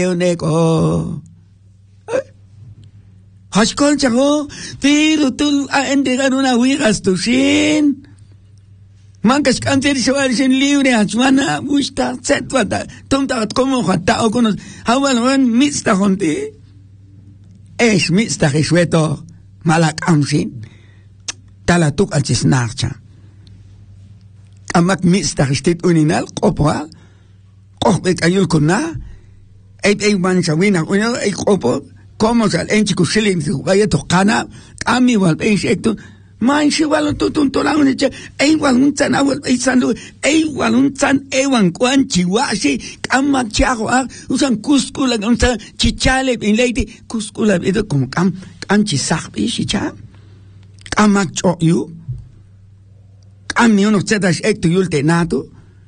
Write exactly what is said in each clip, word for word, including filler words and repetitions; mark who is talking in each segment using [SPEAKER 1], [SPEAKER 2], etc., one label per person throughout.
[SPEAKER 1] Neko. Hashkon chago, pero tú a entregar una huigas tu sin. Mancas cancer se va a ser libre, Achwana, Musta, Zetvata, Tomta, como Hata, o con Hawan, Mista Honti. Es Mista Risweto, Malak Amsin, Talatuk al Chisnarcha. Amak Mista Ristit Uninal, Kopra, Kopek Ayul Kuna, Eight Eight One Shawina, Uno, Eight Kopo, como al Enchiku Shilling, Gayeto Kana, Ami Wal Ecto. Man shi walon tutun tolang ni che ai walun tan awal ai sandu ai walun tan ai wan kwan chiwashi kama chago a usan kuskula unta chichale in lady kuskula edo como kam kam chisak bi shicha kama cho yu kam ni uno tsedash ekto yulte nato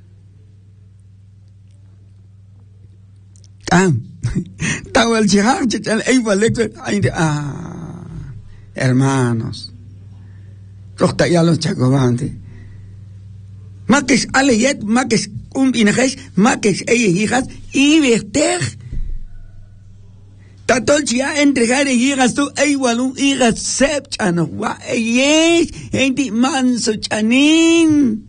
[SPEAKER 1] kam tawal chihar chichale ai walek ai ah hermanos Rochta ya los chacobante. Makes alle jet, makes um in reis, makes eye hijas, y verter. Tatolchi ya entregar hijas tu, ey walun hijas sep chano, wa ey, enti manso chanin.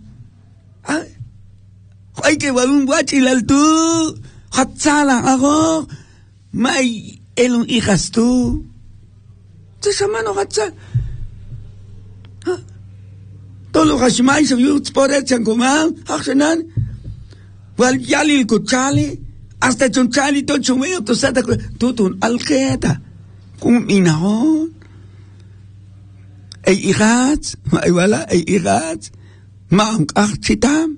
[SPEAKER 1] Ay que walun wachilal tu, hatzala ago, may elun hijas tu. Te samano hatzala. Tolo hashmai so yut sporet changoman akshanan wal yali kuchali hasta chunchali to chumeo to sata tutun alqeta kum inahon ay igat ay wala ay igat maam achitam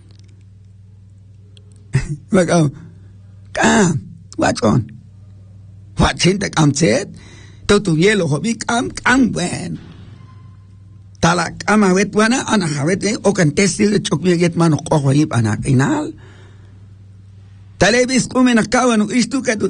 [SPEAKER 1] wag kam what on what hinta kam set to tu yelo hobi kam kam wen Talak ama wet wana ana hawet o kan testil chokmi get mano ko hip ana inal talebis kumen akawan istu katu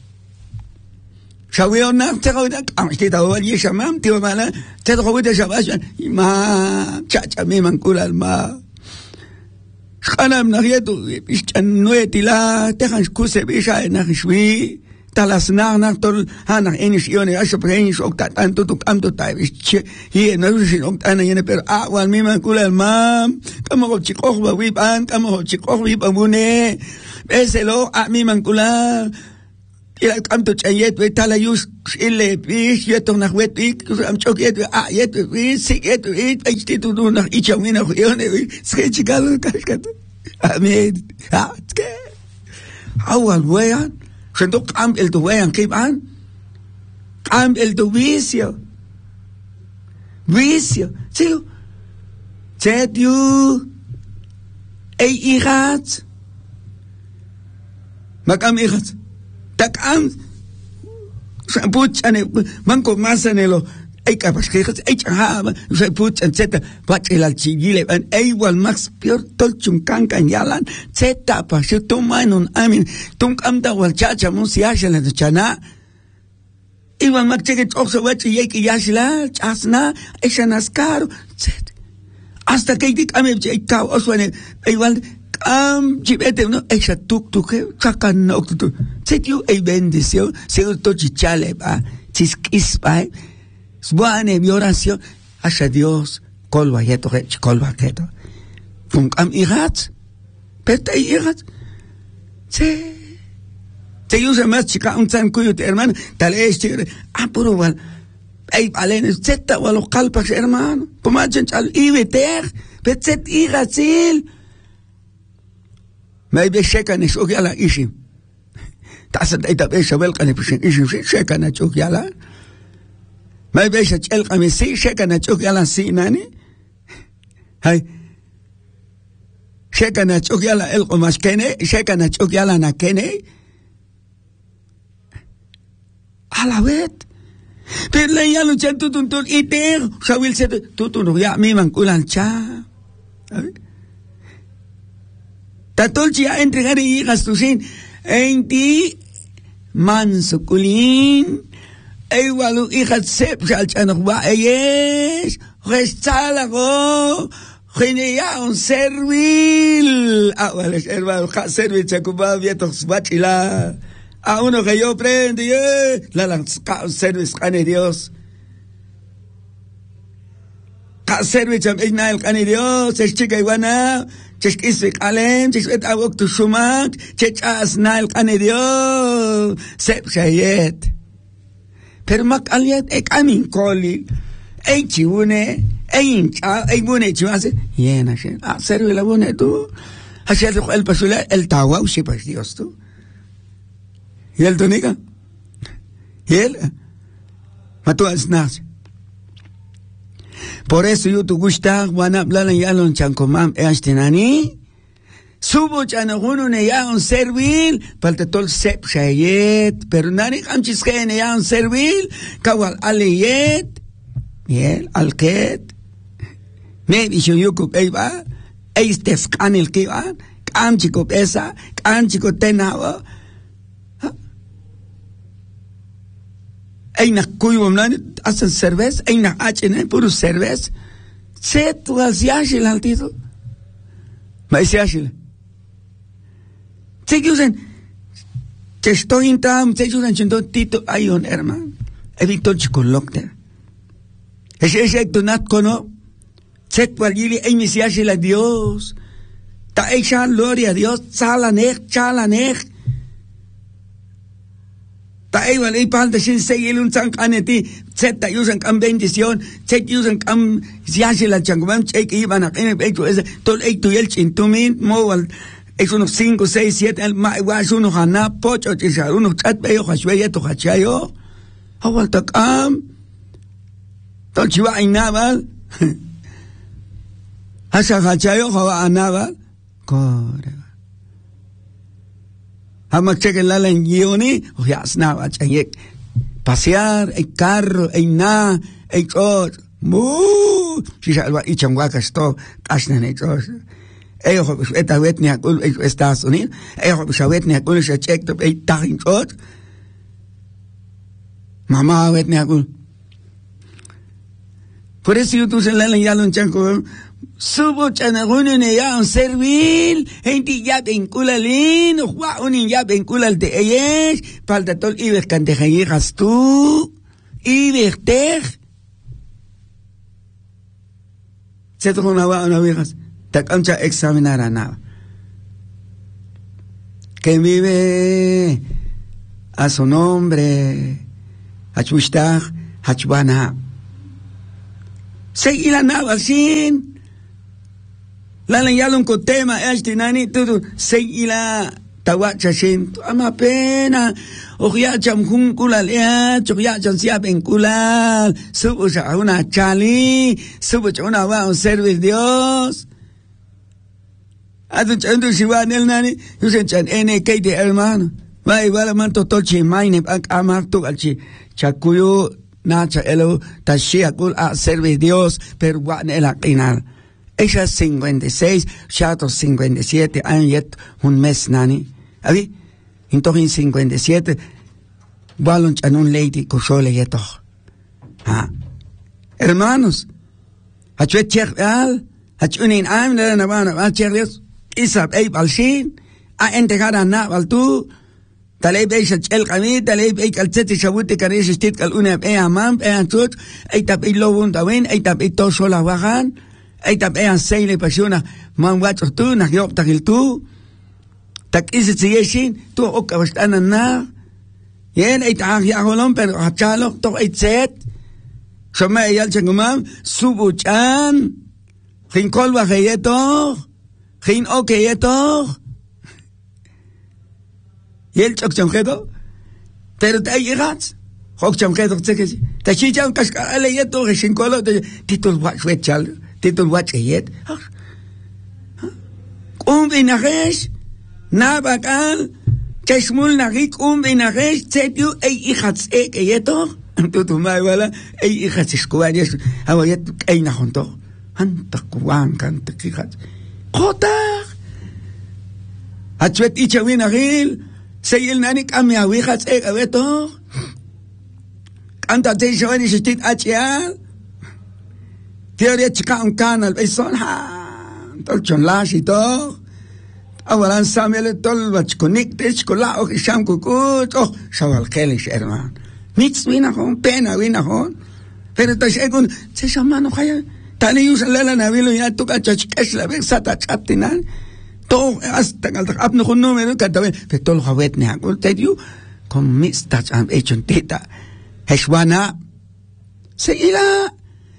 [SPEAKER 1] shawion na tawda am stita wali shamam tiwa mala tadkhawida shabash ma chacha me mankula ma khana mnagietu ishtanweti la tekhan kuse bisha na shwi talas na na tol hana enish yone asho preinish okta tanto tu amto taibish hi no shin okta na yene pero ah wal mi mankula mam kamo chikokh ba wiban kamo chikokh wibamune beselo ah mi mankula ila amto chayet we talayus ile bish yeto na wetik am choket ah yet we siget we ichtitu du nach ichamina yone skechikalo kashkat amed ah ke awal weyan Sendo kam el tuwean kip an kam el tu vicio vicio sigo chet you ay igat makam igat tak am put ane manko masanelo ay kapas kigat ay chaha sa put and zeta pat el alchigile an ay wal max pior tol chunkan kanyalan zeta pa si tumanon amin tung amda wal chacha musiasha la chana iwan max cheget oxo wachi yeki yashla chasna eshanaskaro zet hasta que dik ame ka oswane igual am chibete no esha tuk tuk chakan no tuk zet you ay bendición seguro to chichale ba chiskis ba Sbuane mi oración hacia Dios kolwa yeto rech kolwa keto funk am irat pete irat se te usa más chica un tan cuyo hermano tal este apuro wal ay alen zeta wal qalpa hermano pomachen al iveter petet iratil may be sheka ne shok yala ishim tasat ay tabe shabel kan ishim sheka na chok yala ما يبيش تشيل قميصي شكنا تشوك يلا سيناني هاي شكنا تشوك يلا القماش كني شكنا تشوك يلا نكني على ويت بيرلا يلا تشنتو تنتو إيتير شاويل سيد توتو يا مي من كلان شا تطلع يا أنت غيري غستوشين أنتي mansukulin ay walu ikatsep shalchanok ba ayes restal ako khiniya un servil awal serval kha servil chakuba vietos bachila A uno que yo prende, eh, la lanza service cane Dios. Ka service am ina el cane Dios, es chica iguana, chek isik alem, chek et awok tu shumak, chek as na el cane Dios, sep shayet. Pero mak aliet ek amin koli, ei chiune, ei incha, ei bune chiwase, yena shen, a service la bune tu, hacia el pasula el tawa usipas Dios tu. Y él tonica. Y él mató a Snaz. Por eso yo te gusta, van a hablar en Yalon Chancomam, Eashtenani. Subo Chanoguno, Neyaon Servil, Paltetol Sep Shayet, pero Nani Hamchiske, Neyaon Servil, Kawal Aleyet, y él, Alket, Maybe Shuyukup Eva, Eistes Kanil Kivan, Kamchiko Pesa, Kamchiko Tenawa. Hay na cuyo no hacen cerveza, hay na hacen puro cerveza. Se tú hacías el altito. Me decías el. Se que usan. Que estoy en tam, se usan chendo tito hay un hermano. Evito chicolocter. Ese ese tu nat cono. Se tú allí hay me decías el a Dios. Ta echa gloria a Dios, chalanech, chalanech. Ta igual y pan de sin seguir un san caneti, zeta usan cam bendición, zet usan cam siase la changman, cheque iban a en pecho ese, todo el tu el chintumin, moval, es unos cinco, seis, siete, el más igual uno hana, pocho, chisa, uno chat peo, hachweye, to hachayo, awal ta cam, todo chiva ainabal, hasa hachayo, hawa anabal, corre. Hamak cheque la en guioni, o ya snaba, cheque. Pasear, el carro, el na, el coche, muuu, si salva, y changuaca esto, casnan el coche. Ellos, pues, esta vez ni a culo, Estados Unidos, ellos, pues, a vez ni a culo, se cheque, el tajin coche. Mamá, a vez ni a culo. Por eso yo tú se la en ya lo enchanco, subo chanaguna ne ya un servil, gente ya vinculalin, o un ya vinculal de ellos, falta todo y ver cante llegas tú, y verte. Se tocó una va una viejas, te cancha examinar a nada. Que vive a su nombre, Hachushtag, Hachbana. Seguí la nava sin. La leñalon con tema, este nani, todo, seguí la tawacha sin. Ama pena, o ya chamkun kulal, o ya chansia penkulal, subo a una chali, subo a una va un service Dios. Ado chando si va en el nani, yo se chan N K de hermano. Va igual a manto tochi maine, amar tu alchi, chacuyo. Nacha elo tashia kul a servir Dios pero guan el aquinar. Ella cincuenta y seis, chato cincuenta y siete años yet un mes nani. ¿Avi? Entonces cincuenta y siete balon chanun lady kushole yeto. Ah. Hermanos, hachuet chek al, hachunin am de na bana, al cherios isab ei balshin, a entegada na baltu. Talay bay sa chel kami, talay bay kalseti shabuti kare shtit kal una bay amam, bay antut, ay tap ay lobun tawin, ay tap ay tosho la wahan, ay tap ay ansay le pasiona, man wacho tu, nagyop takil tu, tak isit siyeshin, tu okabastan na, yen ay taak yakolom, pero hachalok tok ay set, sama ayal changumam, subu chan, kin kolwa kayeto, kin okeyeto, y el choc chamjeto, pero te llegas, choc chamjeto, te que te chichan casca, le yeto, que sin colo, título watch wechal, título watch yet. Un vinajes, nabacal, chesmul nagik, un vinajes, setiu, e hijas, e que yeto, tu tu mai wala, e hijas escuarias, awayet, e na junto, anta kuan, canta hijas, jota, achuet icha vinagil, say el nani kami awihats e abeto anta te shawani shtit achial teoria chika un canal beson ha tol chon la shito Ahora Samuel tolvach conectes con la o sham kukut oh shawal khelish hermano. Nits wina hon pena wina hon. Pero ta shegun se shamano khaya. Tani usala nabilo ya tu kachachkesh la besata chatinan. To hasta gal abno con número katabe. Petol khawet ne akol tedu con mistach am echon tita. Heshwana. Seguila.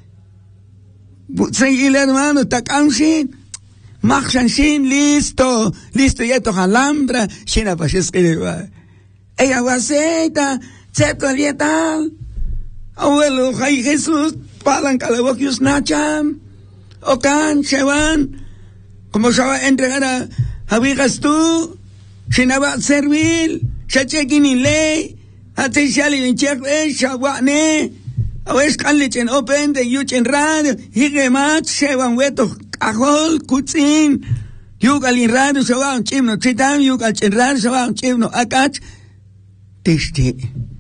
[SPEAKER 1] Seguila hermano takamshin. Machshan shin listo, listo ya to alhambra, shina pashes que ella vaseta, zeto alietal, abuelo Jai Jesús, palan calaboquios nacham, ocan, shevan, como se va a entregar a abigas tú, shina va a servir, shachekin y ley, ate shali en chek, shawane, awes kanlichen open de yuchen radio, higemat, shevan weto, Ajol, kutzin, yugal in radio se va un chimno, chitam, yugal in radio se va un chimno, akach, tishti.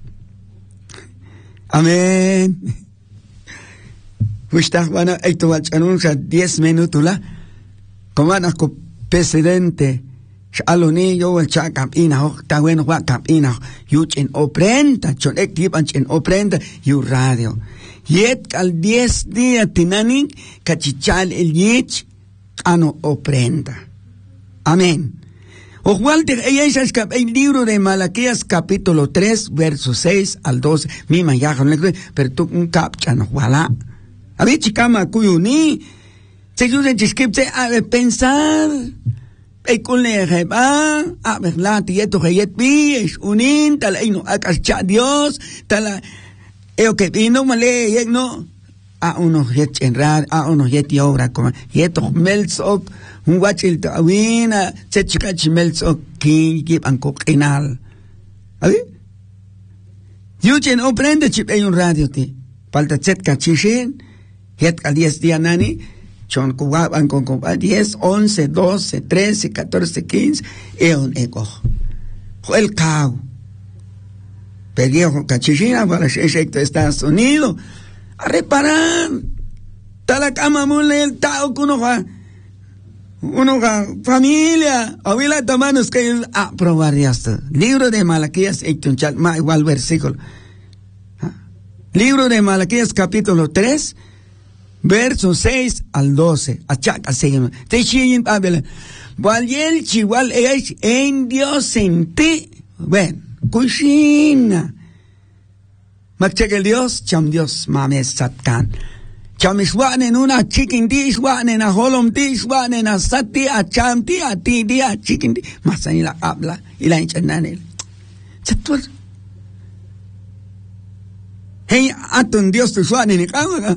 [SPEAKER 1] Amén. Wishtach wana, eito wachanunsa, diez minutos la, comana ko presidente, shaloni, yo el chakam ina, ho, ta bueno, wakam ina, yuchen oprenda, chon ektipan chen oprenda, yu radio. Yet al diez días tinanin cachichal el yech ano oprenda. Amén. O Walter, ella es el libro de Malaquías capítulo tres, verso seis al doce. Mi mayaja, pero tú un capcha no wala. A ver, chicama, cuyuni. Se usa chisquipse a pensar. E con le reba, a ver, la tieto reyet pi, es unin, tal e no acacha Dios, tal Eo que vino male yek no a uno yet en rad a uno yet obra como yet melts up un guachil tawina se chikach melts up ki gib an coquinal ¿abi? Yuchen o prende chip hay un radio ti falta set cachishin yet al diez día nani chon kuwaban con con diez once doce trece catorce quince e un eco el cao Pedío cachillina para el efecto de Estados Unidos a reparar tal cama mule el tao que uno va uno va familia avila tomanos que a probar ya está libro de Malaquías echunchal ma igual versículo libro de Malaquías capítulo tres verso seis al doce achaca seguimos te chillen abel Valiel chihual es en Dios en ti bueno Kushina. Machek el Dios, cham Dios mames satkan. Cham iswan en una chicken di, iswan en a holom di, iswan en a sati, a cham di, a ti di, a chicken di. Masan ila habla, ila inchananel. Chatul. Hey, atun Dios tu swan en ikawa.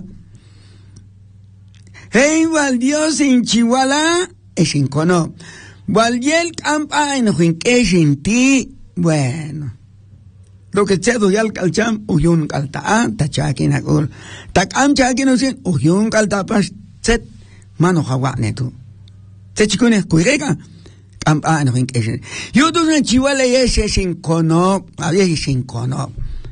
[SPEAKER 1] Hey, wal Dios en Chihuala, es en cono. Wal yel campa en huinkesh en ti. Bueno, lo que se doy al calcham, uyun calta, tachakin agul, takam chakin usin, uyun calta pas, set, mano hawane tu. Se chikune, kuirega, campa no hinkeshin. Yo tu en chihuale yeshe sin kono, había sin kono.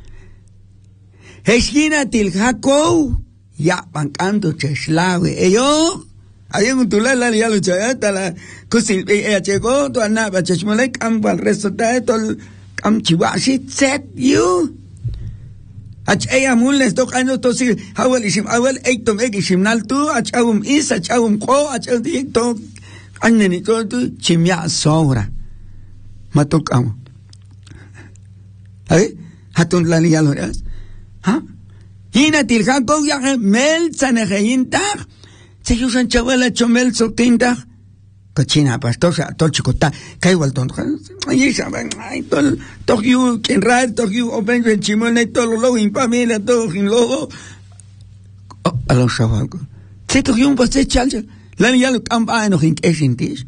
[SPEAKER 1] Esquina tiljaco, ya pancando cheslawe, ello. Había un tulala ya lo chayata la cusi ella llegó tu anaba chachmole campo al resto de todo cam chiwashi set you ach ella mules to años to si hawel ishim hawel eitom egishim nal tu ach awum is ach awum ko ach di to anneni to tu chimya sobra matokam ¿sabes? Hatun la ya lo es ha hina tilhan ko ya mel sanejinta se usan chavala chomel sotinda cochina pastor todo chicota cae igual tonto ay saben ay todo todo you quien raro todo you open en chimone todo lo en familia todo en logo a los chavales se todo you un paste chalcha la niña lo campa no en que sentis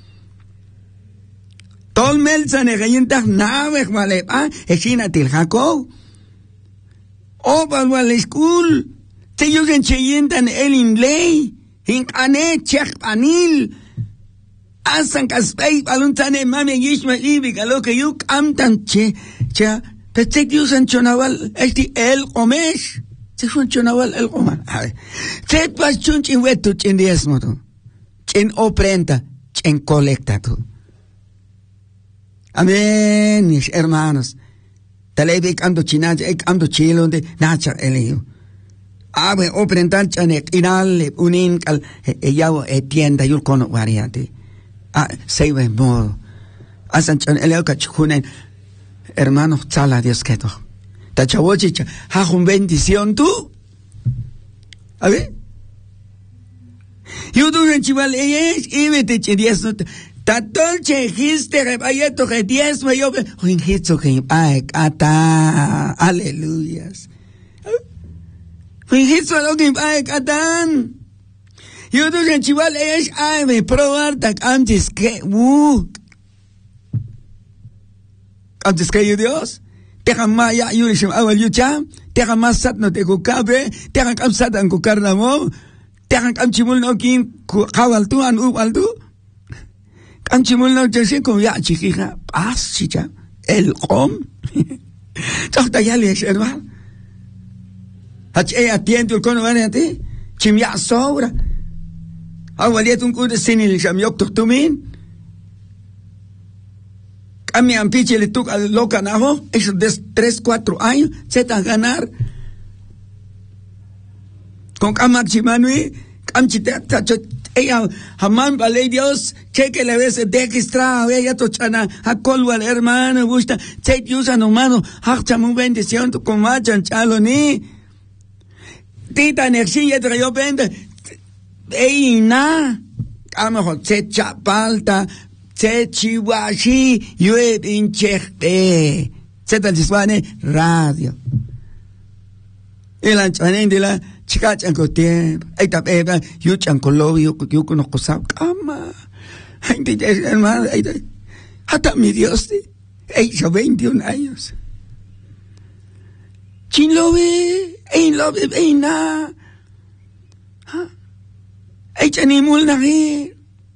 [SPEAKER 1] todo mel sanejinta nave vale ah esina til jaco o va a la school se usan cheyentan el inglés in ane chek anil asan kaspay baluntane mame yishma ibika lo que you amtan che cha te tek usan chonawal este el qomesh se son chonawal el qoman se pas chunchi wetu chen diezmo tu chen oprenta chen colecta tu Amén, mis hermanos. Talebe ando chinaja, ek ando chilo de nacha elio. Abe oprentan chanek inal unin kal eyao etienda yul kono variante. Ah, seive modo. Asan chan elio kachunen. Hermano, chala Dios que todo. Tachawochicha, hajun bendición tú. A ver. Yo tú en chival es y vete chidies no. Tatolche histe rebayeto que diez me yo. Huin hitzo que ay ata. Aleluyas. Huin hitzo lo que ay atan. Yo tú en chival es ay me probar tak antes que uh. Antes que yo Dios. Teja maya yulishim awal yucha, teja masat no te kukabe, teja kamsat an kukarnamo, teja kamchimul no kin kawal tu an ubal tu. Kamchimul no chese con ya chiquija, paz chicha, el com. Chokta ya le hermano. Hach e atiendo el cono variante, chim ya sobra. Awal yet un kude sinil sham yok tuktumin. A mi ampiche le toca al loca najo, esos de tres, cuatro años, se está a ganar. Con Kamachimanui, Kamchita, ella, jamán, vale Dios, cheque le ves de extra, ella tochana, a colwa, hermano, gusta, se usa nomás, hacha muy bendición, tu comachan, chalo, ni. Tita energía, te yo vende, ey, na, a lo mejor se chapalta, se chihuashi, yue pinchechte. Se tal diswane radio. El anchanen de la chica chanco tiempo. Ay tapeba, yu chanco lobo, yu yu conozco sab. Cama. Ay, hermano, ay, hasta mi Dios, ay, yo veintiún años. Chin lo ve, ay, lo ve, ay, na. Ay, chanimul na rin.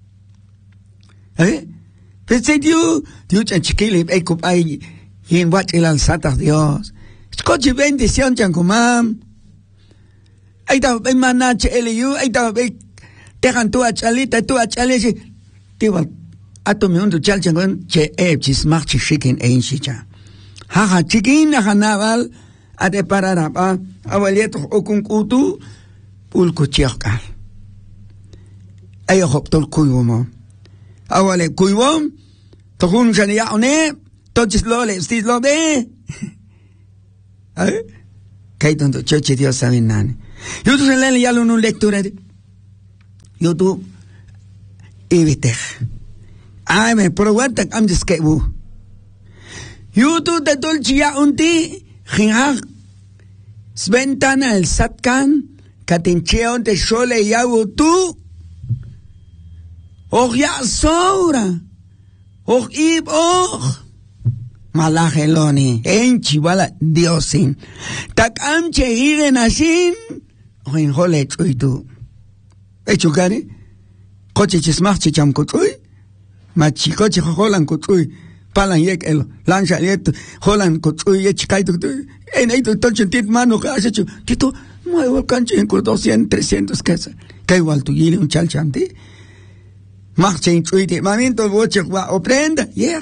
[SPEAKER 1] ¿Eh? Pensé Dios, Dios chan chiquile, ay, ay, y en watch el alzata Dios. Escoche bendición chan kumam. Ay, ta, ay, manache, eliu, ay, ta, ay, tejan tu a chalita, tu a chaleche. Tiwa, ato me undo chal chan, che, eh, chismach chichikin, ein chicha. Haha, chikin, hanaval, a de pararapa, abuelieto, okun kutu, pulco chiokal. Ay, hoptol kuyumo. Awale kuiwom, tohun shania one, tochis lole, stis lode. ¿Eh? Kay tonto choche Dios sabe nani. Yo tu se le ya una lectura de. Yo tu evite. Ay me probarta am diskebu. Yo tu te dolchia unti, jinha. Sventana el satkan, katincheon te shole yabu tu. Och ja sobra. Och ib och. Malajeloni. En chivala diosin. Tak amche hiren asin. Och en jole chuy tu. Echo gane. Koche chismach chicham kuchuy. Machi koche jolan kuchuy. Palan yek el. Lancha yek. Jolan kuchuy yek chikay tu. En eito tonchen tit mano ka asecho. Tito. Muevo canche en kur doscientos, trescientos casas. Que igual tu yile un chalchante. Marchen chuite, mamento voce qua oprenda, yeah.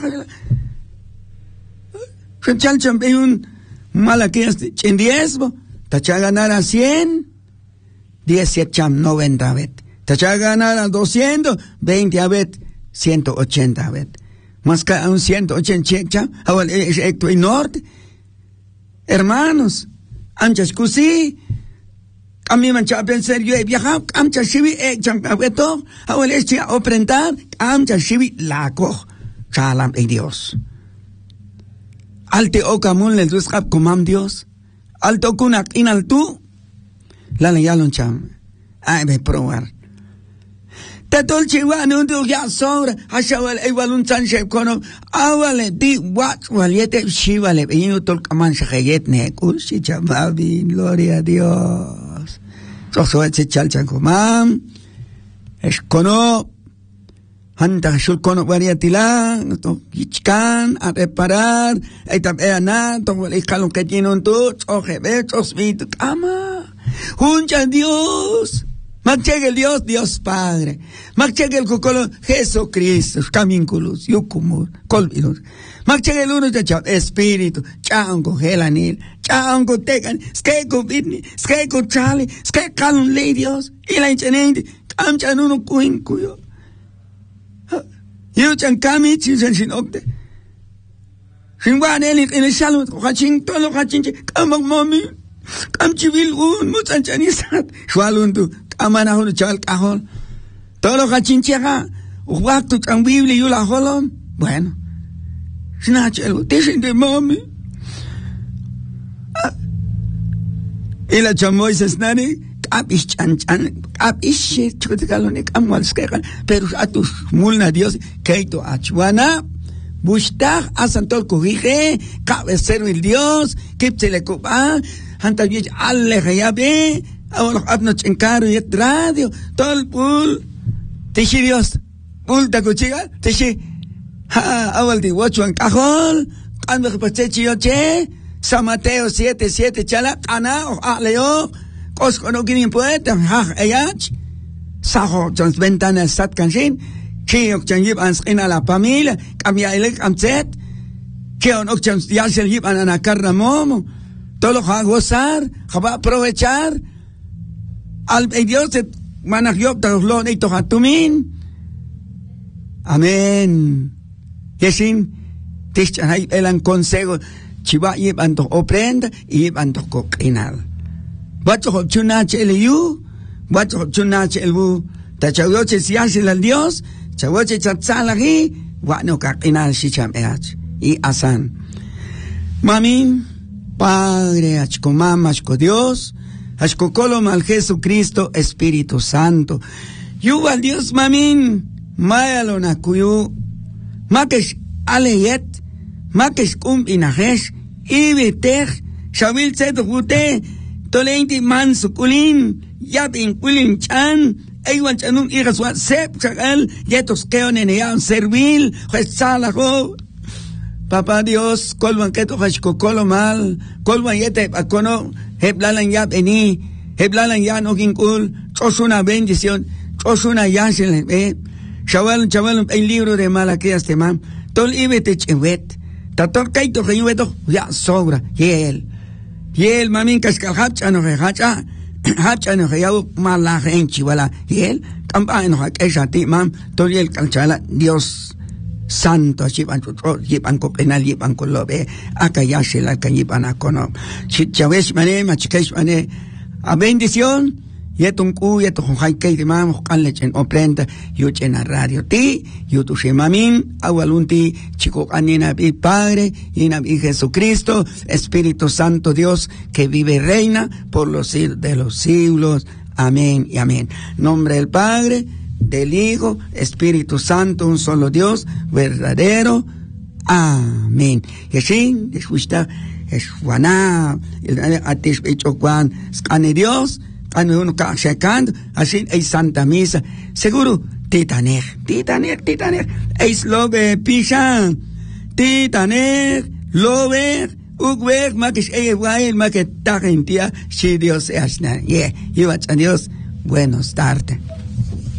[SPEAKER 1] Chan chan ve un mala que es en diezmo, tacha ganar a cien, diez cham noventa bet, tacha ganar a doscientos, veinte a bet, ciento ochenta bet, más que a un ciento ochenta cham, ahora es esto en norte, hermanos, anchas cusi. A mí me han pensado, yo he viajado, amcha shivi, eh, chancabeto, ahora es ya aprender, amcha shivi, la cojo, chalam en Dios. Alte okamun le duskap kumam Dios, alto kunak inal tu, la le yalon cham, ay me probar. Tatol chiwa no do ya sobra, hashawal igual un sanche kono, awale di wat waliete shivale, y no tol kaman shayet ne, kushi chamabi, gloria a Dios. So ese chalchan kumam, es kono, hanta shul kono variatila, to kichkan a reparar, ay tab e ana, to el calon que tiene un tu, oje ve, tos vit, ama, huncha Dios, Mag llegue el Dios, Dios Padre. Mag llegue el Cocolo, Jesucristo, Caminculus, Yucumur, Colvirus. Mag llegue el uno de Espíritu, Chango, Gelanil, Chango, Tegan, Skeko, Bitni, Skeko, Charlie, Skekal, Ley Dios, y la inchenente, Camchan uno cuincuyo. Yuchan Kamich, Yuchan Sinopte. Sinwan Elik, en el Salud, Haching, Tolo Hachinche, Kamang Mommy, Kamchivil, Un, Musanchanisat, Shualundu. Amanahun chaval cajón. Todos los cachincheja, Uhuactu, Cambibli, Yula Holom. Bueno, Snachel, dicen de mami. Y la chamoy se snani, Capish chan chan, Capish, Chuticalone, Camualskegan, pero a tus mulna Dios, Keito Achuana, Bushtag, Asantol Cujije, Cabecero el Dios, Kipsele Copa, Antavich, Alejayabe. Ahora abnoch en caro y radio, todo el pool. Teshi Dios, pool ta cuchiga, teshi. Ha, awal di wacho en cajol, cuando que pache chioche, San Mateo siete, siete, chala, ana, o a leo, cosco no quieren poeta, ha, ayach, sajo, chans ventana sat canshin, chiyok chan yip anskin a la familia, cambia el amzet, que on ok chans yasel yip ananacarra momo, todo lo va a gozar, va a aprovechar. Al Dios te managió te lo neito hatumin. Amén. Yesin tischanay elan consejo chiva llevan to oprenda y llevan to coquinal. Bacho hopchunach el yu, bacho hopchunach el bu. Ta chawoche si hace el Dios, chawoche chatzalagi, wano coquinal shicham each. Y asan. Mamin, Padre, achko mama, achko Dios. Ashkokolo mal Jesucristo, Espíritu Santo. Yu al Dios mamin, mayalo na kuyu, makesh aleyet, makesh kum inajesh, ibetech, shavil set gute, toleinti man sukulin, yapin kulin chan, aywan chanun iraswa sep chakal, yetos keon eneyan servil, jesalajo. Papá Dios, kolwan keto hashkokolo mal, kolwan yete akono, heblalan yap eni, heblalan ya no kinkul, sos una bendición, sos una yansel, eh, chaval, chaval, el libro de Malaquías te mam, tol ibete chewet, tator kaito reyueto, ya sobra, yel, yel mamin kaskal hapchano hacha, hapchano hayau malajenchi, wala, yel, campano hakeshati mam, tol yel calchala, Dios. Santo, llevan llevan con penal, llevan con lo ve, acá ya se la que llevan a cono. Si chaves mané, machiques mané, a bendición, yetun cu, yetun haikei de mamos, canlechen o prenda, yuchen a radio ti, yutu shemamin, agualunti, chico anina bi Padre, y na bi Jesucristo, Espíritu Santo Dios, que vive y reina por los siglos de los siglos. Amén y amén. Nombre del Padre, del Hijo, Espíritu Santo, un solo Dios, verdadero. Amén. Y así, después es Juaná, el atis hecho Juan, scane Dios, scane uno cachacando, así hay Santa Misa. Seguro, titaner, titaner, titaner, es lobe pishan, titaner, lobe, ugwer, makish eguay, maket tagentia, si Dios es na, yeah, y a Dios, buenos tardes.